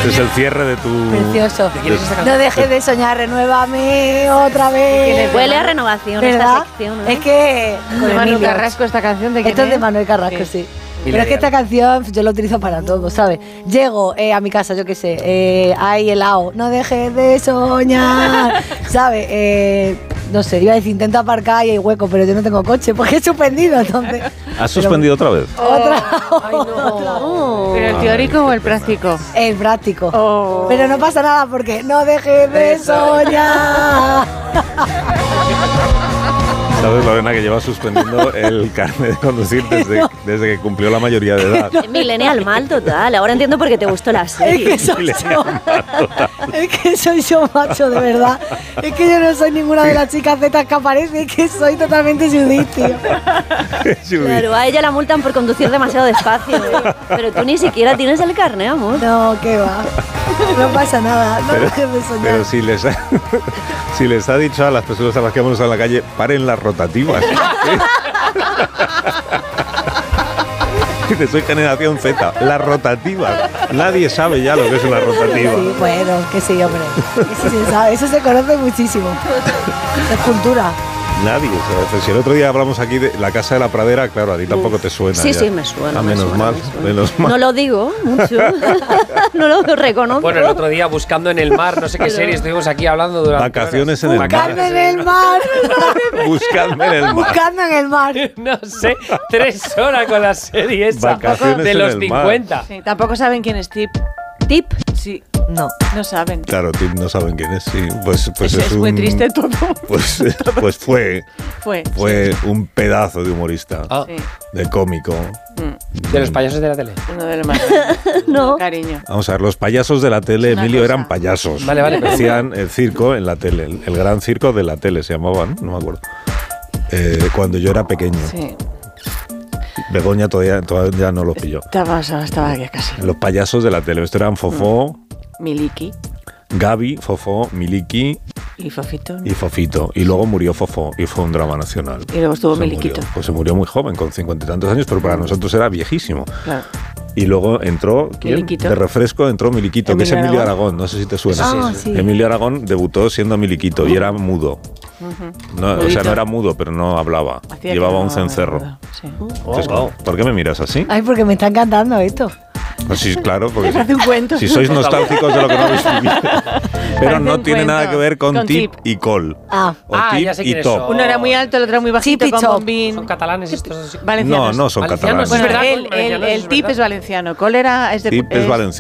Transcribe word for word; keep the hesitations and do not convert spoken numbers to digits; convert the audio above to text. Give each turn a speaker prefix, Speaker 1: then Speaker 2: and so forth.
Speaker 1: Este es el cierre de tu...
Speaker 2: Precioso.
Speaker 3: ¿De quién es esta canción?
Speaker 2: No dejes de soñar, renuévame otra vez.
Speaker 4: Huele a renovación
Speaker 2: ¿verdad?
Speaker 4: esta sección, ¿eh?
Speaker 2: Es que...
Speaker 5: De Manu Carrasco esta canción, ¿de quién
Speaker 2: Esto es de
Speaker 5: es?
Speaker 2: Manuel Carrasco, sí. sí. Pero es que esta canción yo la utilizo para todo, ¿sabes? Llego eh, a mi casa, yo qué sé, eh, hay helado, no dejes de soñar, ¿sabes? Eh, no sé, iba a decir, intento aparcar y hay hueco, pero yo no tengo coche porque he suspendido, entonces...
Speaker 1: ¿Has suspendido otra vez?
Speaker 2: Otra,
Speaker 5: Ay, no. ¿Pero el teórico o el práctico?
Speaker 2: El práctico.
Speaker 5: Oh.
Speaker 2: Pero no pasa nada porque no dejes de soñar.
Speaker 1: ¿Sabes, Lorena, que lleva suspendiendo el carnet de conducir desde, desde que cumplió la mayoría de edad?
Speaker 4: Millennial mal total. Ahora entiendo por qué te gustó la
Speaker 2: Es
Speaker 4: serie.
Speaker 2: que soy yo. Es que soy yo, macho, de verdad. Es que yo no soy ninguna de las chicas zetas que aparece, es que soy totalmente Judith, tío.
Speaker 4: Claro, a ella la multan por conducir demasiado despacio. ¿eh? Pero tú ni siquiera tienes el carnet, amor.
Speaker 2: No, qué va. No pasa nada, no
Speaker 1: Pero,
Speaker 2: dejes de soñar.
Speaker 1: pero si les ha, si les ha dicho a las personas a las que hemos estado en la calle, paren las rotativas. Dice, soy generación Z, las rotativas. Nadie sabe ya lo que es una rotativa.
Speaker 2: Sí, bueno, que sí, hombre. Eso se sabe, eso se conoce muchísimo. Es cultura.
Speaker 1: Nadie, o sea, si el otro día hablamos aquí de la Casa de la Pradera, claro, a ti tampoco te suena.
Speaker 4: Sí,
Speaker 1: ya.
Speaker 4: sí, me suena.
Speaker 1: Ah,
Speaker 4: me
Speaker 1: menos
Speaker 4: suena,
Speaker 1: mal,
Speaker 4: me suena.
Speaker 1: menos mal.
Speaker 4: No lo digo mucho. No lo reconozco.
Speaker 3: Bueno, el otro día buscando en el mar, no sé qué serie, estuvimos aquí hablando durante
Speaker 1: Vacaciones
Speaker 3: horas.
Speaker 1: en el mar.
Speaker 2: Buscadme en el mar.
Speaker 1: Buscadme en el mar.
Speaker 2: Buscadme en el mar.
Speaker 3: No sé, tres horas con la serie esa
Speaker 1: Vacaciones
Speaker 3: de
Speaker 1: en
Speaker 3: los
Speaker 1: el mar.
Speaker 3: cincuenta.
Speaker 5: Sí, tampoco saben quién es Tip.
Speaker 4: Tip.
Speaker 5: Sí,
Speaker 2: No.
Speaker 5: no saben.
Speaker 1: Claro, Tim no saben quién es, sí. Pues, pues
Speaker 5: es,
Speaker 1: es,
Speaker 5: es muy
Speaker 1: un-
Speaker 5: triste todo.
Speaker 1: Pues, pues fue,
Speaker 5: Fue.
Speaker 1: fue un pedazo de humorista,
Speaker 3: Ah,
Speaker 5: Sí,
Speaker 1: de cómico.
Speaker 5: mm,
Speaker 3: de los payasos de la tele.
Speaker 5: uno de los más.
Speaker 4: No.
Speaker 5: Cariño.
Speaker 1: Vamos a ver, los payasos de la tele,
Speaker 5: Es una
Speaker 1: Emilio,
Speaker 5: cosa.
Speaker 1: eran payasos.
Speaker 3: Vale, vale.
Speaker 1: Hacían el circo en la tele, el, el gran circo de la tele se llamaba, ¿no? No me acuerdo. Eh, cuando yo era pequeño.
Speaker 5: Sí.
Speaker 1: Begoña todavía, todavía no los pilló.
Speaker 5: Estaba, estaba aquí casi.
Speaker 1: Los payasos de la tele. Estos eran Fofó,
Speaker 5: Miliki
Speaker 1: Gaby, Fofó, Miliki
Speaker 5: y Fofito.
Speaker 1: y Fofito. Y luego murió Fofó y fue un drama nacional.
Speaker 5: Y luego estuvo
Speaker 1: Se
Speaker 5: Miliquito.
Speaker 1: murió. Pues se murió muy joven, con cincuenta y tantos años, pero para nosotros era viejísimo.
Speaker 5: Claro.
Speaker 1: Y luego entró, ¿quién?
Speaker 5: Miliquito.
Speaker 1: De refresco entró Miliquito, que es
Speaker 5: Emilio
Speaker 1: Emilio
Speaker 5: Aragón.
Speaker 1: Aragón. No sé si te suena.
Speaker 2: Ah, sí.
Speaker 1: Emilio Aragón debutó siendo Miliquito y era mudo. No, o sea,
Speaker 5: Mudito.
Speaker 1: no era mudo, pero no hablaba.
Speaker 5: Hacía
Speaker 1: Llevaba
Speaker 5: que
Speaker 1: un
Speaker 5: no-
Speaker 1: cencerro.
Speaker 5: Sí.
Speaker 1: Entonces,
Speaker 3: Oh, wow.
Speaker 1: ¿por qué me miras así?
Speaker 2: Ay, porque me está encantando esto.
Speaker 1: Pues sí, claro, porque
Speaker 5: Parece un cuento.
Speaker 1: si sois nostálgicos de lo que no habéis vivido. Pero
Speaker 5: Parece
Speaker 1: no
Speaker 5: un
Speaker 1: tiene
Speaker 5: cuento.
Speaker 1: nada que ver con,
Speaker 5: Con
Speaker 1: tip,
Speaker 5: tip.
Speaker 1: y col.
Speaker 2: Ah.
Speaker 1: O
Speaker 3: Ah,
Speaker 1: tip
Speaker 3: ya sé
Speaker 1: y
Speaker 3: quiénes
Speaker 1: top.
Speaker 3: son.
Speaker 5: Uno era muy alto, el otro era muy bajito,
Speaker 2: Chip y
Speaker 5: con
Speaker 2: chop.
Speaker 5: bombín.
Speaker 3: Son catalanes estos así.
Speaker 1: No,
Speaker 5: Valencianos.
Speaker 1: no son
Speaker 3: Valencianos,
Speaker 1: catalanes.
Speaker 5: Bueno,
Speaker 3: Es verdad,
Speaker 5: el, el,
Speaker 3: valencianos,
Speaker 5: el
Speaker 3: es
Speaker 5: tip
Speaker 3: verdad.
Speaker 5: es valenciano. Cólera es de
Speaker 1: Tip es valenciano.